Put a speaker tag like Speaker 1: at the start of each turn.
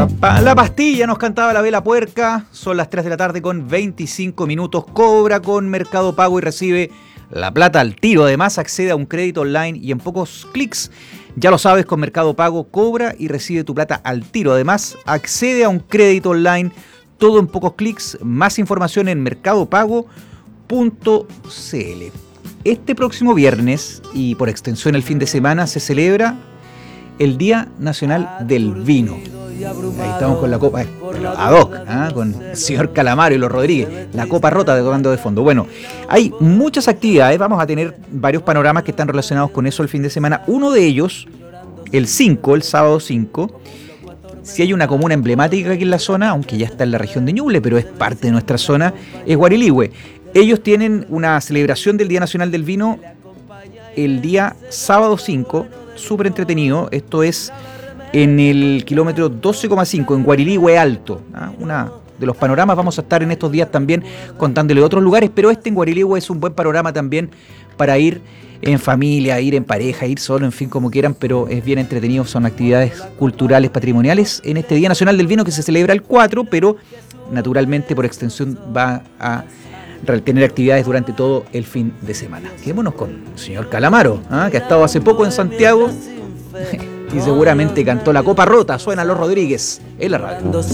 Speaker 1: La pastilla nos cantaba la Vela Puerca. Son las 3 de la tarde con 25 minutos. Cobra con Mercado Pago y recibe la plata al tiro. Además, accede a un crédito online y en pocos clics. Ya lo sabes, con Mercado Pago cobra y recibe tu plata al tiro. Además, accede a un crédito online, todo en pocos clics. Más información en mercadopago.cl. Este próximo viernes y por extensión el fin de semana se celebra el Día Nacional del Vino. Ahí estamos con la copa ad hoc, con el señor Calamaro y los Rodríguez, la copa rota tocando de fondo. Bueno, hay muchas actividades, vamos a tener varios panoramas que están relacionados con eso el fin de semana. Uno de ellos, el sábado 5, si hay una comuna emblemática aquí en la zona, aunque ya está en la región de Ñuble, pero es parte de nuestra zona, es Guariligüe. Ellos tienen una celebración del Día Nacional del Vino el día sábado 5, súper entretenido. Esto es en el kilómetro 12,5, en Guariligüe Alto. Una de los panoramas, vamos a estar en estos días también contándole otros lugares, pero este en Guariligüe es un buen panorama también para ir en familia, ir en pareja, ir solo, en fin, como quieran, pero es bien entretenido, son actividades culturales, patrimoniales en este Día Nacional del Vino que se celebra el 4, pero naturalmente por extensión va a tener actividades durante todo el fin de semana. Quedémonos con el señor Calamaro, que ha estado hace poco en Santiago y seguramente cantó la copa rota. Suena Los Rodríguez en la radio.